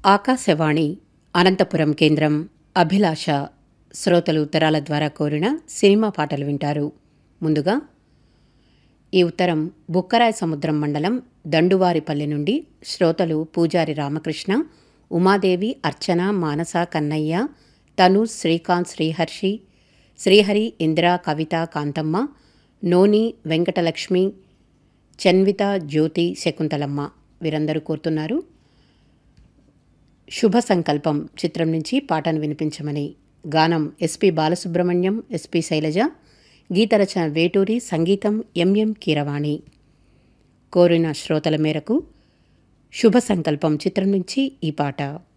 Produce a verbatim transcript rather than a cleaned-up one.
ఆకాశవాణి అనంతపురం కేంద్రం అభిలాష శ్రోతలు ఉత్తరాల ద్వారా కోరిన సినిమా పాటలు వింటారు. ముందుగా ఈ ఉత్తరం బుక్కరాయ సముద్రం మండలం దండువారిపల్లి నుండి శ్రోతలు పూజారి రామకృష్ణ, ఉమాదేవి, అర్చన, మానస, కన్నయ్య, తను, శ్రీకాంత్, శ్రీహర్షి, శ్రీహరి, ఇందిర, కవిత, కాంతమ్మ, నోని, వెంకటలక్ష్మి, చన్విత, జ్యోతి, శకుంతలమ్మ వీరందరూ కోరుతున్నారు. శుభ సంకల్పం చిత్రం నుంచి పాటను వినిపించమని. గానం ఎస్పి బాలసుబ్రహ్మణ్యం, ఎస్పి శైలజ, గీతరచన వేటూరి, సంగీతం ఎంఎం కీరవాణి. కోరిన శ్రోతల మేరకు శుభ సంకల్పం చిత్రం నుంచి ఈ పాట.